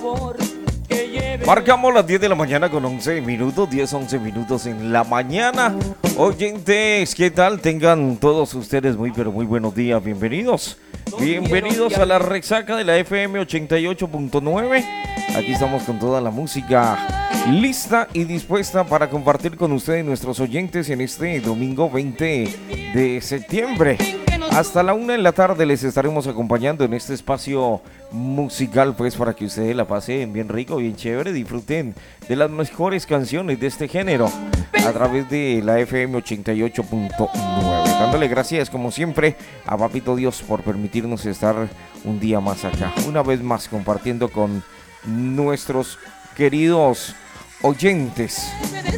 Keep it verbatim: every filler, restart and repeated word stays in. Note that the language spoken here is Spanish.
Marcamos las diez de la mañana con once minutos, diez, once minutos en la mañana. Oyentes, ¿qué tal? Tengan todos ustedes muy, pero muy buenos días. Bienvenidos. Bienvenidos a la resaca de la F M ochenta y ocho punto nueve. Aquí estamos con toda la música lista y dispuesta para compartir con ustedes, nuestros oyentes, en este domingo veinte de septiembre. Hasta la una de la tarde les estaremos acompañando en este espacio musical, pues para que ustedes la pasen bien rico, bien chévere, disfruten de las mejores canciones de este género a través de la F M ochenta y ocho punto nueve. Dándole gracias como siempre a Papito Dios por permitirnos estar un día más acá, una vez más compartiendo con nuestros queridos oyentes.